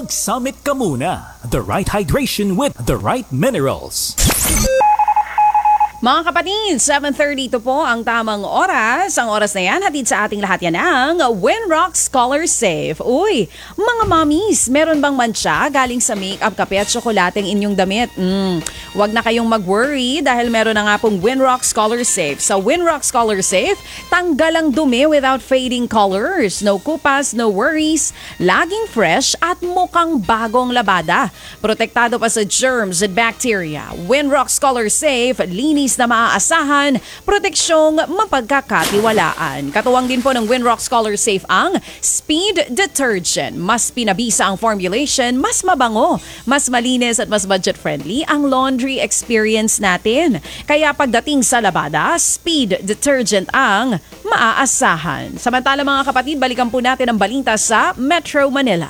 Summit ka muna. The right hydration with the right minerals. Mga kapatid, 7:30 to po ang tamang oras. Ang oras na yan, hatid sa ating lahat yan ang Winrock Scholar Safe. Uy, mga mommies, meron bang mantsa galing sa makeup, kape at tsokolateng inyong damit? Huwag na kayong mag-worry dahil meron na nga pong Winrock Scholar Safe. Sa Winrock Scholar Safe, tanggal ang dumi without fading colors. No kupas, no worries, laging fresh at mukhang bagong labada. Protektado pa sa germs at bacteria. Winrock Scholar Safe, linis na maaasahan, proteksyong mapagkakatiwalaan. Katuwang din po ng Winrock Scholar Safe ang Speed Detergent. Mas pinabisa ang formulation, mas mabango, mas malinis at mas budget-friendly ang laundry experience natin. Kaya pagdating sa labada, Speed Detergent ang maaasahan. Samantala mga kapatid, balikan po natin ang balita sa Metro Manila.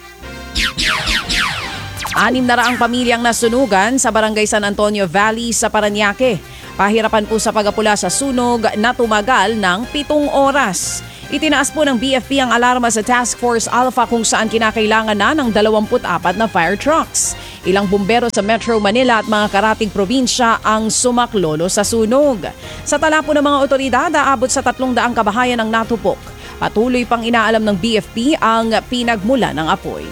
600 pamilyang nasunugan sa Barangay San Antonio Valley sa Parañaque. Pahirapan po sa pag-apula sa sunog na tumagal ng 7 oras. Itinaas po ng BFP ang alarma sa Task Force Alpha kung saan kinakailangan na ng 24 na fire trucks. Ilang bumbero sa Metro Manila at mga karating probinsya ang sumaklolo sa sunog. Sa tala po ng mga otoridad, aabot sa 300 kabahayan ang natupok. Patuloy pang inaalam ng BFP ang pinagmula ng apoy.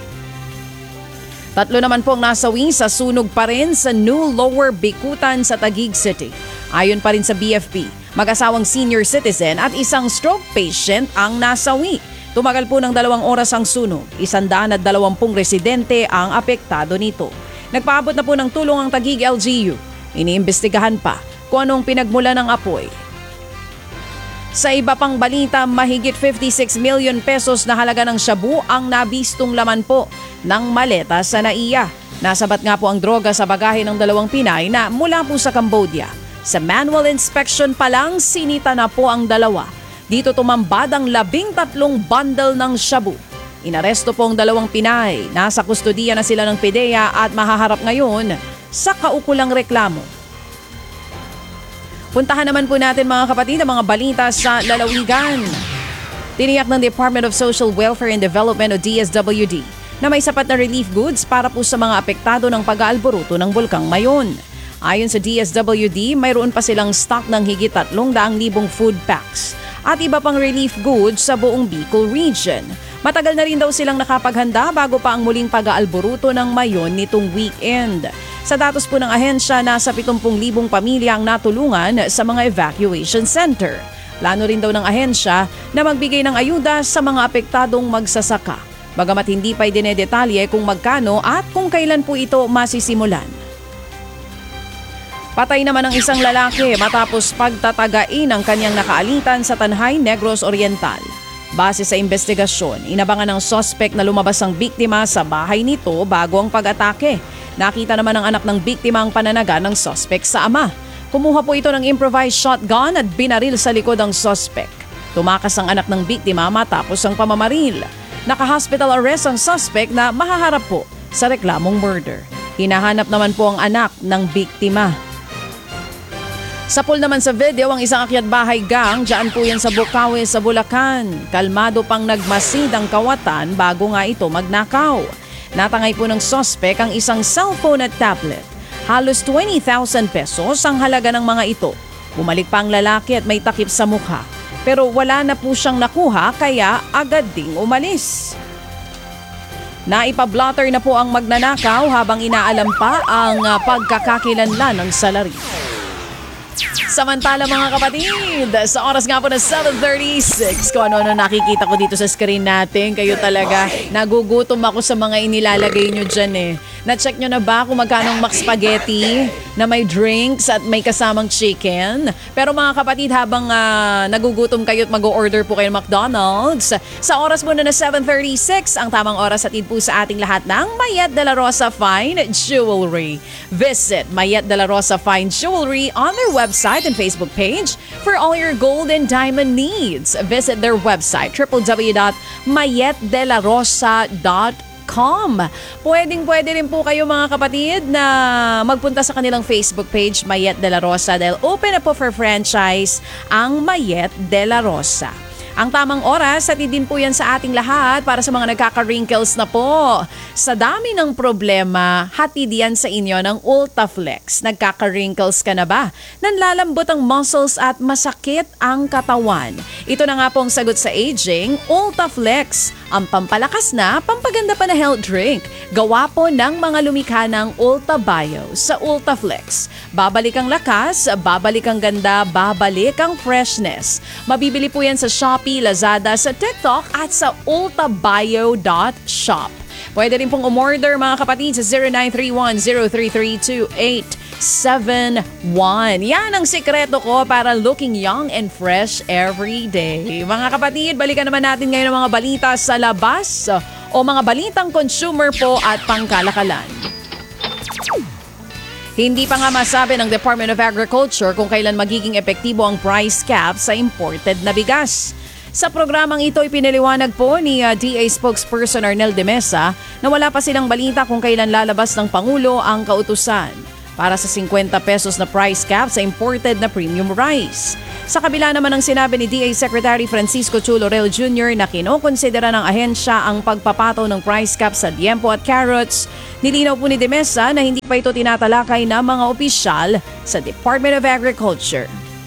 3 naman pong nasawi sa sunog pa rin sa New Lower Bikutan sa Taguig City. Ayon pa rin sa BFP, mag-asawang senior citizen at isang stroke patient ang nasawi. Tumagal po ng 2 oras ang sunog. 120 residente ang apektado nito. Nagpaabot na po ng tulong ang Taguig LGU. Iniimbestigahan pa kung anong pinagmula ng apoy. Sa iba pang balita, mahigit 56 million pesos na halaga ng shabu ang nabistong laman po ng maleta sa NAIA. Nasabat nga po ang droga sa bagahe ng 2 Pinay na mula po sa Cambodia. Sa manual inspection pa lang, sinita na po ang 2. Dito tumambad ang 13 bundle ng shabu. Inaresto po ang 2 Pinay. Nasa kustodiya na sila ng PDEA at mahaharap ngayon sa kaukulang reklamo. Puntahan naman po natin mga kapatid ang mga balita sa lalawigan. Tiniyak ng Department of Social Welfare and Development o DSWD na may sapat na relief goods para po sa mga apektado ng pag-aalboruto ng Bulkang Mayon. Ayon sa DSWD, mayroon pa silang stock ng higit 300,000 food packs at iba pang relief goods sa buong Bicol region. Matagal na rin daw silang nakapaghanda bago pa ang muling pag-aalboruto ng Mayon nitong weekend. Sa datos po ng ahensya, nasa 70,000 pamilya ang natulungan sa mga evacuation center. Plano rin daw ng ahensya na magbigay ng ayuda sa mga apektadong magsasaka. Bagamat hindi pa idinedetalye kung magkano at kung kailan po ito masisimulan. Patay naman ang isang lalaki matapos pagtatagain ang kanyang nakaalitan sa Tanhay, Negros Oriental. Base sa investigasyon, inabangan ng suspect na lumabas ang biktima sa bahay nito bago ang pag-atake. Nakita naman ng anak ng biktima ang pananaga ng suspect sa ama. Kumuha po ito ng improvised shotgun at binaril sa likod ang suspect. Tumakas ang anak ng biktima matapos ang pamamaril. Naka-hospital arrest ang suspect na mahaharap po sa reklamong murder. Hinahanap naman po ang anak ng biktima. Sa pool naman sa video, ang isang akyat bahay gang, dyan po yan sa Bukawi sa Bulacan. Kalmado pang nagmasid ang kawatan bago nga ito magnakaw. Natangay po ng suspect ang isang cellphone at tablet. Halos 20,000 pesos ang halaga ng mga ito. Bumalik pa ang lalaki at may takip sa mukha. Pero wala na po siyang nakuha kaya agad ding umalis. Naipablotter na po ang magnanakaw habang inaalam pa ang pagkakakilanlan ng salarin. Samantala mga kapatid, sa oras nga po na 7:36, kung ano nakikita ko dito sa screen natin, kayo talaga, nagugutom ako sa mga inilalagay nyo dyan eh. Na-check nyo na ba kung magkano ang McSpaghetti na may drinks at may kasamang chicken? Pero mga kapatid, habang nagugutom kayo at mag-order po kayo ng McDonald's, sa oras muna na 7:36, ang tamang oras atid po sa ating lahat ng Mayet de la Rosa Fine Jewelry. Visit Mayet de la Rosa Fine Jewelry on their website and Facebook page for all your gold and diamond needs. Visit their website www.mayetdelarosa.com. Pwede rin po kayo mga kapatid na magpunta sa kanilang Facebook page Mayet de la Rosa dahil open na po for franchise ang Mayet de la Rosa. Ang tamang oras, hatid din po yan sa ating lahat para sa mga nagkaka-wrinkles na po. Sa dami ng problema, hatid yan sa inyo ng Ultaflex. Nagkaka-wrinkles ka na ba? Nanlalambot ang muscles at masakit ang katawan. Ito na nga po ang sagot sa aging, Ultaflex. Ang pampalakas na, pampaganda pa na health drink. Gawa po ng mga lumikha ng Ulta Bio sa Ultaflex. Babalik ang lakas, babalik ang ganda, babalik ang freshness. Mabibili po yan sa Shopee, Lazada, sa TikTok at sa ultabio.shop. Pwede rin pong umorder mga kapatid sa 0931-033-2871. Yan ang sikreto ko para looking young and fresh every day. Mga kapatid, balikan naman natin ngayon ang mga balita sa labas o mga balitang consumer po at pangkalakalan. Hindi pa nga masabi ng Department of Agriculture kung kailan magiging epektibo ang price cap sa imported na bigas. Sa programang ito, ipinaliwanag po ni DA spokesperson Arnel de Mesa na wala pa silang balita kung kailan lalabas ng Pangulo ang kautusan para sa 50 pesos na price cap sa imported na premium rice. Sa kabila naman ng sinabi ni DA Secretary Francisco Chu Laurel Jr. na kinokonsidera ng ahensya ang pagpapataw ng price cap sa liempo at carrots, nilinaw po ni De Mesa na hindi pa ito tinatalakay ng mga opisyal sa Department of Agriculture.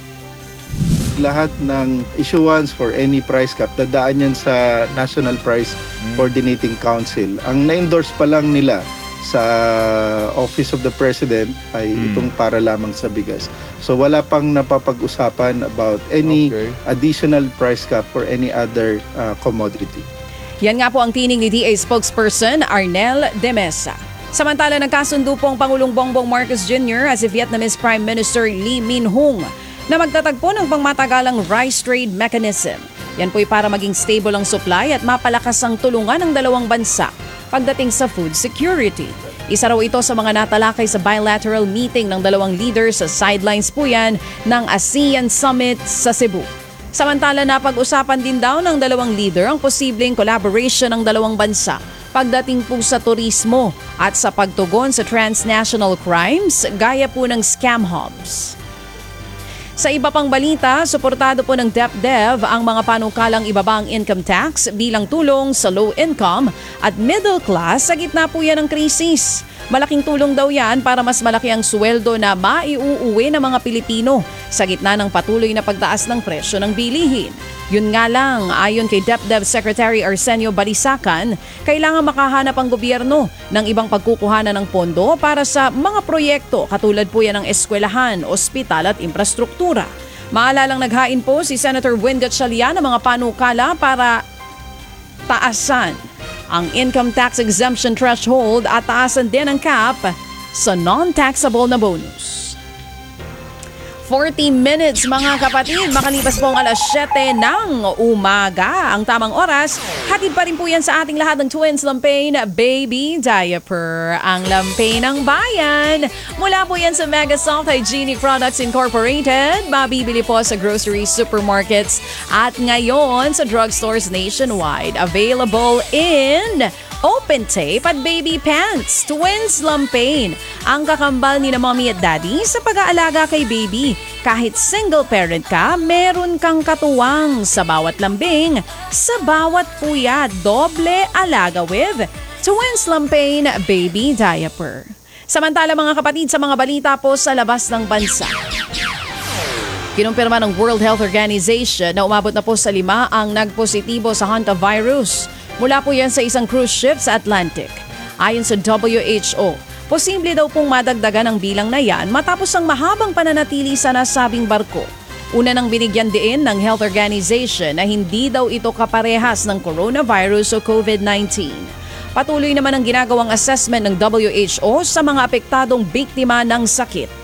Lahat ng issuance for any price cap, dadaan yan sa National Price Coordinating Council. Ang na-endorse pa lang nila sa Office of the President ay itong para lamang sa bigas. So wala pang napapag-usapan about any additional price cap for any other commodity. Yan nga po ang tinig ni DA spokesperson Arnel de Mesa. Samantala, nagkasundo po ang Pangulong Bongbong Marcos Jr. as si Vietnamese Prime Minister Lee Min-hung na magtatagpo ng pangmatagalang rice trade mechanism. Yan po'y para maging stable ang supply at mapalakas ang tulungan ng dalawang bansa pagdating sa food security. Isa raw ito sa mga natalakay sa bilateral meeting ng dalawang leaders sa sidelines po yan ng ASEAN Summit sa Cebu. Samantala, napag-usapan din daw ng dalawang leader ang posibleng collaboration ng dalawang bansa pagdating po sa turismo at sa pagtugon sa transnational crimes gaya po ng scam hubs. Sa iba pang balita, suportado po ng DepDev ang mga panukalang ibaba ang income tax bilang tulong sa low income at middle class sa gitna po yan ng krisis. Malaking tulong daw yan para mas malaki ang sweldo na maiuuwi ng mga Pilipino sa gitna ng patuloy na pagtaas ng presyo ng bilihin. Yun nga lang, ayon kay DepDev Secretary Arsenio Balisacan, kailangan makahanap ang gobyerno ng ibang pagkukuhanan ng pondo para sa mga proyekto katulad po yan ng eskwelahan, ospital at infrastruktura. Maalalang naghain po si Senator Win Gatchalian ng mga panukala para taasan ang income tax exemption threshold at taasan din ang cap sa non-taxable na bonus. 40 minutes mga kapatid, makalipas po ang alas 7 ng umaga. Ang tamang oras, hatid pa rin po yan sa ating lahat ng Twins Lampain Baby Diaper. Ang lampain ng bayan. Mula po yan sa Mega Soft Hygienic Products Incorporated. Mabibili po sa grocery supermarkets at ngayon sa drugstores nationwide. Available in open tape at baby pants. Twins Lampain, ang kakambal ni na mommy at daddy sa pag-aalaga kay baby. Kahit single parent ka, meron kang katuwang sa bawat lambing, sa bawat puyat. Doble alaga with Twins Lampain Baby Diaper. Samantala mga kapatid, sa mga balita po sa labas ng bansa. Kinumpirma ng World Health Organization na umabot na po sa 5 ang nagpositibo sa hantavirus. Mula po yan sa isang cruise ship sa Atlantic. Ayon sa WHO, posible daw pong madagdagan ang bilang na yan matapos ang mahabang pananatili sa nasabing barko. Una nang binigyan din ng Health Organization na hindi daw ito kaparehas ng coronavirus o COVID-19. Patuloy naman ang ginagawang assessment ng WHO sa mga apektadong biktima ng sakit.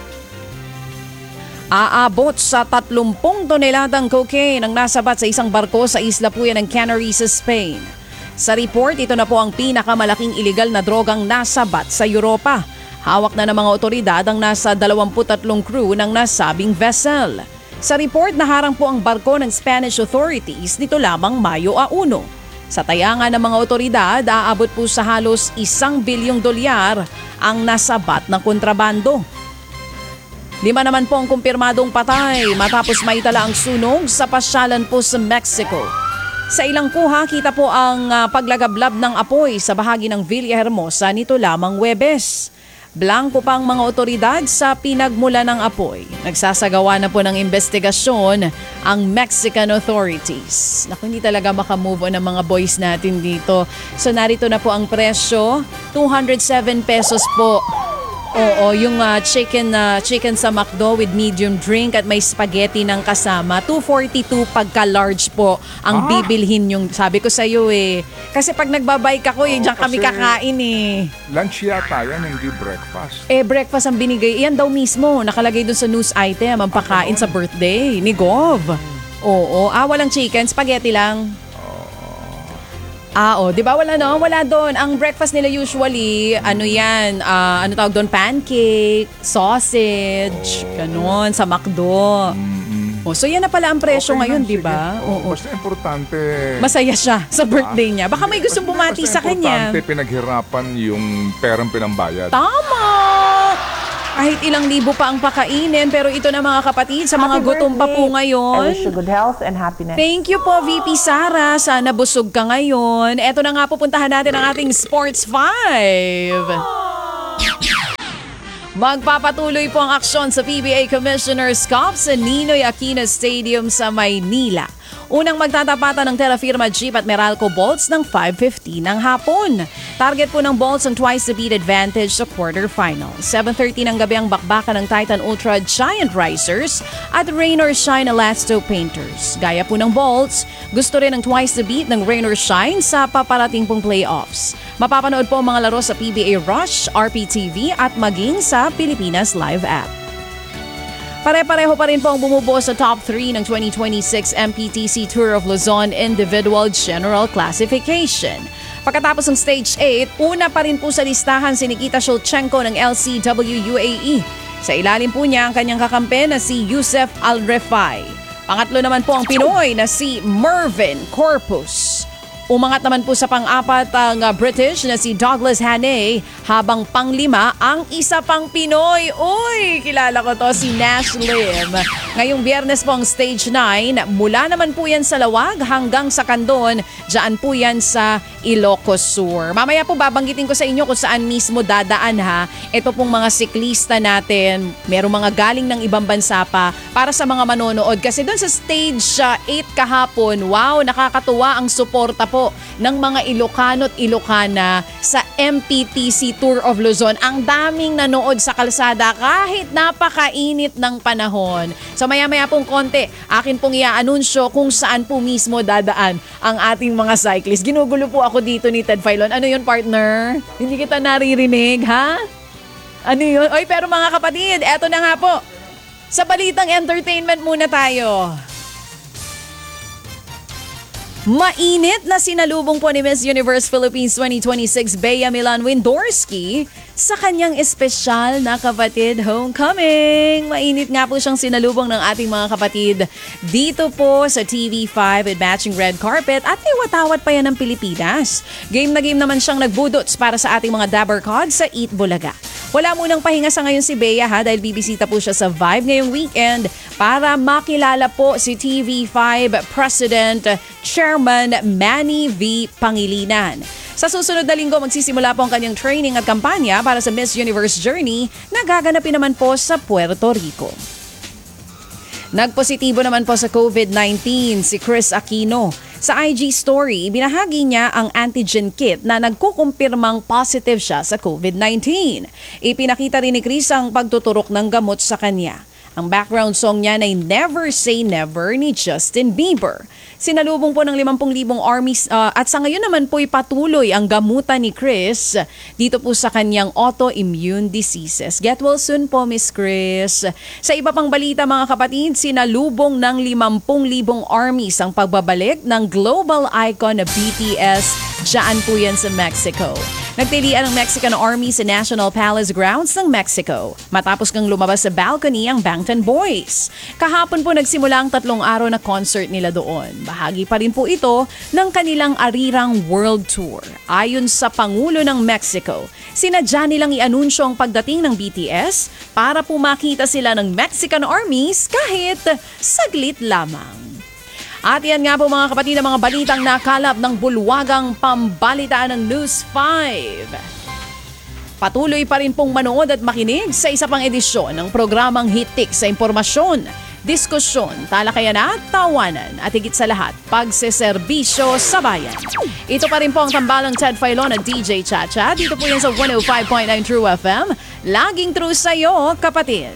Aabot sa 30 toneladang cocaine ang nasabat sa isang barko sa isla po yan ng Canaries sa Spain. Sa report, ito na po ang pinakamalaking iligal na drogang nasabat sa Europa. Hawak na ng mga otoridad ang nasa 23 crew ng nasabing vessel. Sa report, naharang po ang barko ng Spanish authorities nito lamang Mayo 1. Sa tayangan ng mga otoridad, aabot po sa halos $1 bilyong ang nasabat na kontrabando. 5 naman po ang kumpirmadong patay matapos maitala ang sunog sa pasyalan po sa Mexico. Sa ilang kuha, kita po ang paglagablab ng apoy sa bahagi ng Villahermosa nito lamang Huwebes. Blanco pang mga otoridad sa pinagmula ng apoy. Nagsasagawa na po ng investigasyon ang Mexican authorities. Naku, hindi talaga makamove on ang mga boys natin dito. So narito na po ang presyo, 207 pesos po. Oo, yung chicken sa McDo with medium drink at may spaghetti ng kasama. 242 pagka large po ang bibilhin yung sabi ko sa iyo eh. Kasi pag nagbabike ako diyan kami kakain eh. Lunch yata yan, hindi breakfast. Breakfast ang binigay. Iyan daw mismo, nakalagay dun sa news item, ang pakain sa birthday ni Gov. Oo, walang chicken, spaghetti lang. Di ba wala doon. Ang breakfast nila usually, ano tawag doon, pancake, sausage, ganon, sa McDo. So yan na pala ang presyo ngayon, di ba? Basta importante. Masaya siya sa birthday niya. Baka may gustong bumati sa kanya. Importante pinaghirapan yung perang pinambayad. Tama! Kahit ilang libo pa ang pakainin, pero ito na mga kapatid, sa mga gutom pa po ngayon. I wish you good health and happiness. Thank you po, VP Sara. Sana busog ka ngayon. Eto na nga, pupuntahan natin ang ating Sports 5. Magpapatuloy po ang aksyon sa PBA Commissioner's Cup sa Ninoy Aquino Stadium sa Maynila. Unang magtatapatan ng Terra Firma Jeep at Meralco Bolts ng 5:15 ng hapon. Target po ng Bolts ang twice the beat advantage sa quarterfinal. 7:30 ng gabi ang bakbakan ng Titan Ultra Giant Risers at Rain or Shine Elasto Painters. Gaya po ng Bolts, gusto rin ang twice the beat ng Rain or Shine sa paparating pong playoffs. Mapapanood po ang mga laro sa PBA Rush, RPTV at maging sa Pilipinas Live app. Pare-pareho pa rin po ang bumubuo sa top 3 ng 2026 MPTC Tour of Luzon Individual General Classification. Pagkatapos ng Stage 8, una pa rin po sa listahan si Nikita Shulchenko ng LCW UAE. Sa ilalim po niya ang kanyang kakampi na si Yusef Al-Refai. Pangatlo naman po ang Pinoy na si Mervin Corpus. Umangat naman po sa pang-apat ang British na si Douglas Haney, habang pang-5 ang isa pang Pinoy. Uy, kilala ko to, si Nash Lim. Ngayong Biyernes po ang Stage 9, mula naman po yan sa Lawag hanggang sa Candon, dyan po yan sa Ilocos Sur. Mamaya po babanggitin ko sa inyo kung saan mismo dadaan ha. Ito pong mga siklista natin, merong mga galing ng ibang bansa pa para sa mga manonood. Kasi doon sa Stage 8 kahapon, wow, nakakatuwa ang suporta po ng mga Ilocano at Ilocana sa MPTC Tour of Luzon. Ang daming nanood sa kalsada kahit napakainit ng panahon. So maya-maya pong konti, akin pong i-anunsyo kung saan po mismo dadaan ang ating mga cyclists. Ginugulo po ako dito ni Ted Filon. Ano yun, partner? Hindi kita naririnig, ha? Ano yun? Oy, pero mga kapatid, eto na nga po. Sa balitang entertainment muna tayo. Mainit na sinalubong po ni Miss Universe Philippines 2026 Bea Milan Windorski sa kanyang espesyal na kapatid homecoming. Mainit nga po siyang sinalubong ng ating mga kapatid dito po sa TV5 with matching red carpet at may watawat pa yan ng Pilipinas. Game na game naman siyang nagbudots para sa ating mga Dabber Cods sa Eat Bulaga. Wala munang pahinga sa ngayon si Bea ha dahil bibisita po siya sa Vibe ngayong weekend para makilala po si TV5 President Chairman Manny V. Pangilinan. Sa susunod na linggo, magsisimula po ang kanyang training at kampanya para sa Miss Universe Journey na gaganapin naman po sa Puerto Rico. Nagpositibo naman po sa COVID-19 si Chris Aquino. Sa IG story, binahagi niya ang antigen kit na nagkukumpirmang positive siya sa COVID-19. Ipinakita rin ni Chris ang pagtuturok ng gamot sa kanya. Ang background song niya ay Never Say Never ni Justin Bieber. Sinalubong po ng 50,000 armies at sa ngayon naman po ipatuloy ang gamutan ni Chris dito po sa kanyang autoimmune diseases. Get well soon po, Miss Chris. Sa iba pang balita mga kapatid, sinalubong ng 50,000 armies ang pagbabalik ng global icon na BTS. Diyan po yan sa Mexico. Nagtilian ang Mexican Army sa National Palace grounds ng Mexico matapos kang lumabas sa balcony ang Bangtan Boys. Kahapon po nagsimula ang 3 araw na concert nila doon. Bahagi pa rin po ito ng kanilang arirang world tour. Ayon sa Pangulo ng Mexico, sinadya nilang i-anunsyo ang pagdating ng BTS para po makita sila ng Mexican armies kahit saglit lamang. At yan nga po mga kapatid ang mga balitang nakalap ng bulwagang pambalitaan ng News 5. Patuloy pa rin pong manood at makinig sa isa pang edisyon ng programang Hitik sa impormasyon, diskusyon, talakayan at tawanan at higit sa lahat, pagseserbisyo sa bayan. Ito pa rin po ang tambalang Ted Filon at DJ Chacha. Dito po yan sa 105.9 True FM. Laging true sa'yo, kapatid.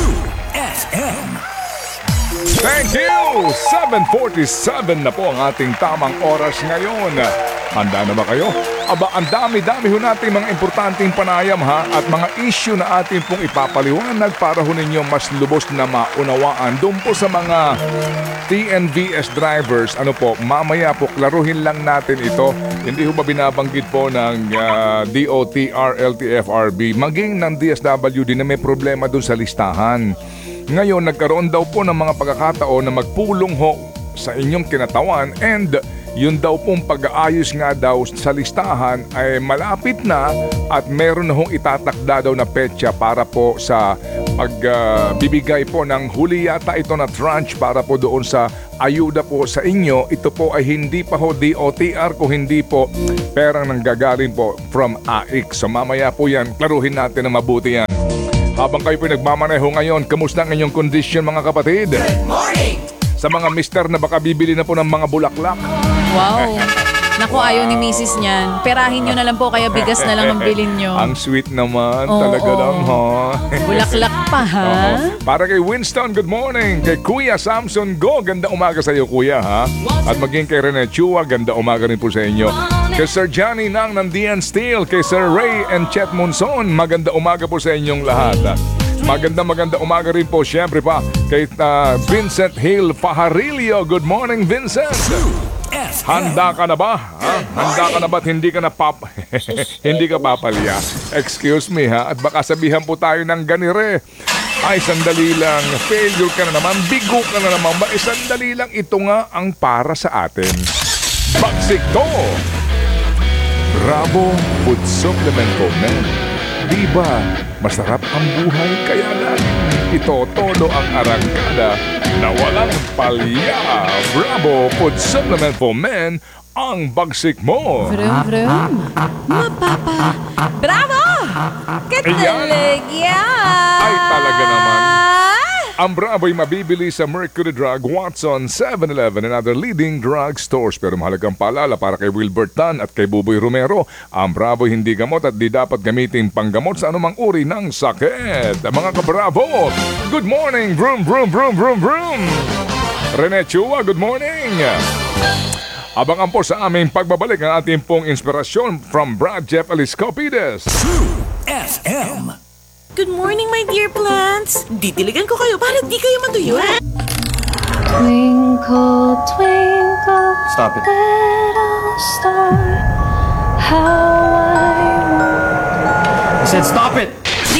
FM. Thank you! 7:47 na po ang ating tamang oras ngayon. Handa na ba kayo? Aba, ang dami-dami ho natin mga importanteng panayam ha at mga issue na atin pong ipapaliwanag para ho ninyo mas lubos na maunawaan doon po sa mga TNVS drivers. Ano po, mamaya po, klaruhin lang natin ito. Hindi ho ba binabanggit po ng DOTR, LTFRB, maging ng DSWD na may problema doon sa listahan. Ngayon, nagkaroon daw po ng mga pagkakataon na magpulong ho sa inyong kinatawan and yun daw pong pag-aayos nga daw sa listahan ay malapit na at meron na hong itatakda daw na petsa para po sa pagbibigay po ng huli yata ito na tranche para po doon sa ayuda po sa inyo. Ito po ay hindi pa ho DOTR kung hindi po perang nanggagaling po from AIC. So mamaya po yan, klaruhin natin na mabuti yan. Habang kayo po nagmamaneho ngayon, kamusta ang inyong kondisyon mga kapatid? Good morning! Sa mga mister na baka bibili na po ng mga bulaklak. Wow. Naku, ayaw ni misis niyan. Perahin nyo na lang po kaya bigas na lang ang bilin nyo. Ang sweet naman, Oo. talaga lang ha. Bulaklak pa ha? Oo. Para kay Winston, good morning. Kay Kuya Samson Go, ganda umaga sa iyo kuya ha. At maging kay Rene Chua, ganda umaga rin po sa inyo. Kay Sir Johnny Nang ng DN Steel, kay Sir Ray and Chet Monson, maganda umaga po sa inyong lahat. Maganda umaga rin po syempre pa kay Vincent Hill Fajarillo. Good morning Vincent. Handa ka na ba? Ha? Handa ka na ba't hindi ka na hindi ka papalya? Excuse me ha, at baka sabihan po tayo ng ganire. Ay, sandali lang. Failure ka na naman. Bigo ka na naman. Ba, sandali lang. Ito nga ang para sa atin. Bagsik to! Bravo Food Supplement po, men. Diba, masarap ang buhay kaya laging itotono ang arangkada na walang palya. Bravo Food Supplement for Men, ang bagsik mo. Vroom, vroom. Mapapa. Bravo! Kataligya! Ay, talaga naman. Ang Bravo'y mabibili sa Mercury Drug, Watson, 7-Eleven and other leading drug stores. Pero mahalagang paalala para kay Wilbert Tan at kay Buboy Romero, ang Bravo'y hindi gamot at di dapat gamitin panggamot sa anumang uri ng sakit. Mga ka-Bravo, good morning! Vroom, vroom, vroom, vroom, vroom! Rene Chua, good morning! Abangan po sa aming pagbabalik ang ating pong inspirasyon from Brad Jeff Eliscopides. True FM. Good morning, my dear plants! Didiligan ko kayo para di kayo matuyo. Twinkle, twinkle, Stop it. little star, how I I said stop it!